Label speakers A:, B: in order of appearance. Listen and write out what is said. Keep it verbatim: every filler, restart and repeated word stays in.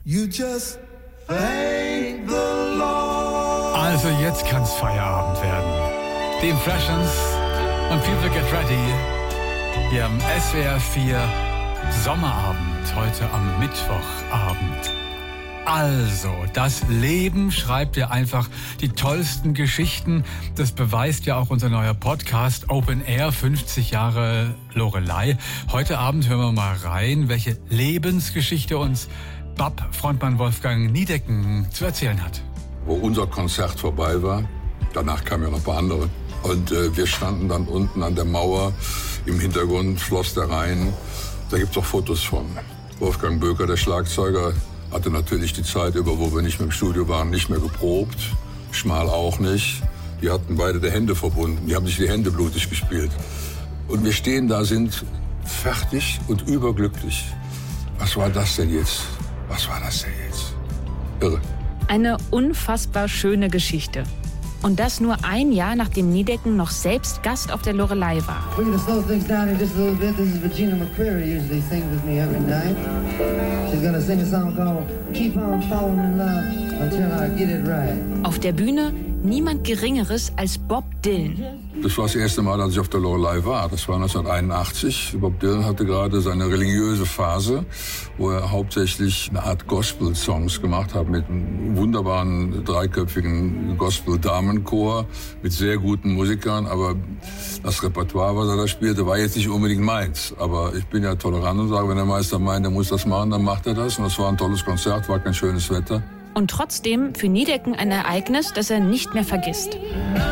A: You just thank the Lord.
B: Also jetzt kann's Feierabend werden. Die Impressions und People Get Ready hier am S W R vier Sommerabend, heute am Mittwochabend. Also, das Leben schreibt ja einfach die tollsten Geschichten. Das beweist ja auch unser neuer Podcast Open Air, fünfzig Jahre Loreley. Heute Abend hören wir mal rein, welche Lebensgeschichte uns B A P-Frontmann Wolfgang Niedecken zu erzählen hat.
C: Wo unser Konzert vorbei war, danach kamen ja noch ein paar andere. Und äh, wir standen dann unten an der Mauer, im Hintergrund floss der Rhein. Da gibt's auch Fotos von. Wolfgang Böker, der Schlagzeuger, hatte natürlich die Zeit über, wo wir nicht mehr im Studio waren, nicht mehr geprobt. Schmal auch nicht. Die hatten beide die Hände verbunden. Die haben sich die Hände blutig gespielt. Und wir stehen da, sind fertig und überglücklich. Was war das denn jetzt? Was war das denn jetzt? Irre.
D: Eine unfassbar schöne Geschichte. Und das nur ein Jahr, nachdem Niedecken noch selbst Gast auf der Loreley war.
E: We're going to slow things down here just a little bit. This is Regina McCreary, usually sings with me every night. She's going to sing a song called Keep On Falling in Love Until I Get It Right.
D: Auf der Bühne niemand Geringeres als Bob Dylan.
C: Das war das erste Mal, als ich auf der Loreley war. Das war neunzehnhunderteinundachtzig. Bob Dylan hatte gerade seine religiöse Phase, wo er hauptsächlich eine Art Gospel-Songs gemacht hat mit einem wunderbaren dreiköpfigen Gospel-Damenchor mit sehr guten Musikern. Aber das Repertoire, was er da spielte, war jetzt nicht unbedingt meins. Aber ich bin ja tolerant und sage, wenn der Meister meint, er muss das machen, dann macht er das. Und das war ein tolles Konzert, war kein schönes Wetter.
D: Und trotzdem für Niedecken ein Ereignis, das er nicht mehr vergisst.